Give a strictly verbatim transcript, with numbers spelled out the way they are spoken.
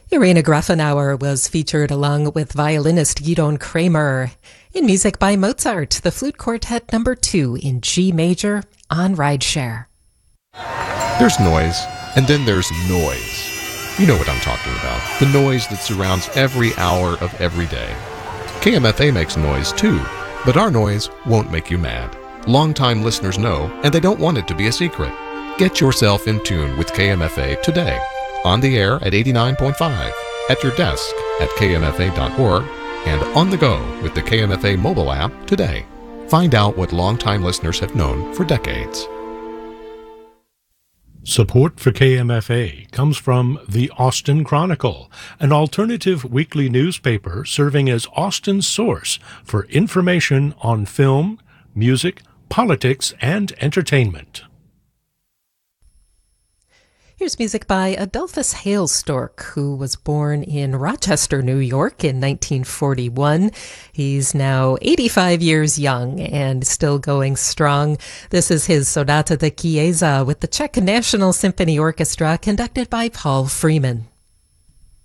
Irina Grafenauer was featured along with violinist Gidon Kramer. In music by Mozart, the Flute Quartet number two in G major on Rideshare. There's noise, and then there's noise. You know what I'm talking about. The noise that surrounds every hour of every day. K M F A makes noise too, but our noise won't make you mad. Longtime listeners know, and they don't want it to be a secret. Get yourself in tune with K M F A today. On the air at eighty-nine point five, at your desk at K M F A dot org, and on the go with the K M F A mobile app today. Find out what longtime listeners have known for decades. Support for K M F A comes from the Austin Chronicle, an alternative weekly newspaper serving as Austin's source for information on film, music, politics, and entertainment. Here's music by Adolphus Hailstork, who was born in Rochester, New York in nineteen forty-one. He's now eighty-five years young and still going strong. This is his Sonata de Chiesa with the Czech National Symphony Orchestra, conducted by Paul Freeman.